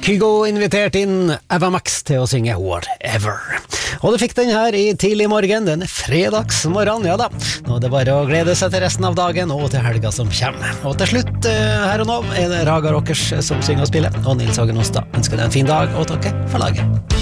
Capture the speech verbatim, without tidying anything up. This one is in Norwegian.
Kygo invitert inn Ava Max til å synge Whatever. Og du fikk den her i tidlig morgen, den fredagsmorgen, ja da. Nå er det bare å glede seg til resten av dagen og til helga som kommer. Og til slutt, her og nå, er det Raga Rockers som synger og spiller, og Nils Hagen Ostad ønsker deg en fin dag og takker for laget.